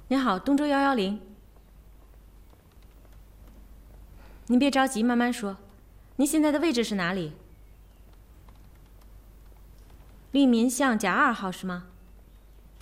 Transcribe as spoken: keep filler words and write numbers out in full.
您好，东周幺幺零。您别着急，慢慢说。您现在的位置是哪里？利民巷甲二号是吗？